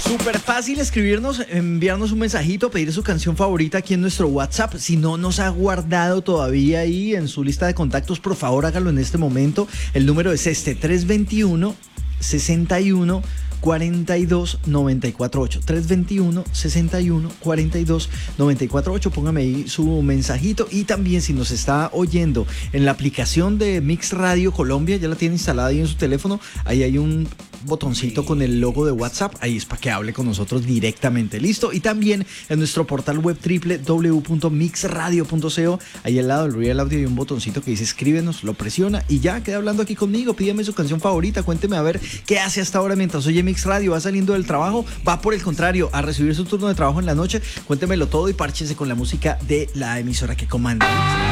Súper fácil escribirnos, enviarnos un mensajito, pedir su canción favorita aquí en nuestro WhatsApp. Si no nos ha guardado todavía ahí en su lista de contactos, por favor hágalo en este momento. El número es este, 321-61-42-948. 321-61-42-948. Póngame ahí su mensajito. Y también si nos está oyendo en la aplicación de Mix Radio Colombia, ya la tiene instalada ahí en su teléfono, ahí hay un botoncito con el logo de WhatsApp, ahí es para que hable con nosotros directamente, listo. Y también en nuestro portal web www.mixradio.co, ahí al lado del Real Audio hay un botoncito que dice escríbenos, lo presiona y ya queda hablando aquí conmigo. Pídeme su canción favorita, cuénteme a ver qué hace hasta ahora mientras oye Mix Radio. Va saliendo del trabajo, va por el contrario a recibir su turno de trabajo en la noche, cuéntemelo todo y párchese con la música de la emisora que comanda.